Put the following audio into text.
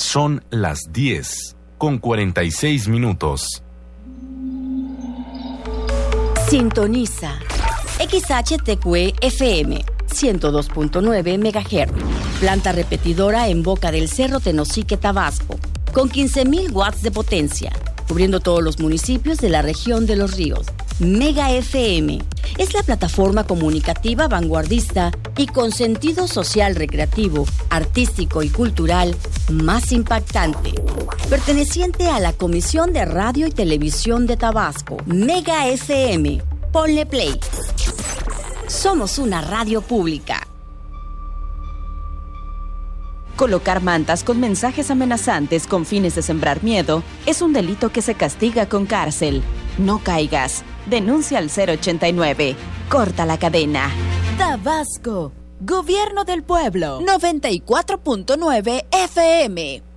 Son las 10:46. Sintoniza XHTQ FM 102.9 MHz. Planta repetidora en Boca del Cerro, Tenosique, Tabasco, con 15.000 watts de potencia, cubriendo todos los municipios de la región de Los Ríos. Mega FM es la plataforma comunicativa vanguardista y con sentido social, recreativo, artístico y cultural más impactante, perteneciente a la Comisión de Radio y Televisión de Tabasco. Mega FM. Ponle play. Somos una radio pública. Colocar mantas con mensajes amenazantes con fines de sembrar miedo es un delito que se castiga con cárcel. No caigas. Denuncia al 089. Corta la cadena. Tabasco. Gobierno del pueblo. 94.9 FM.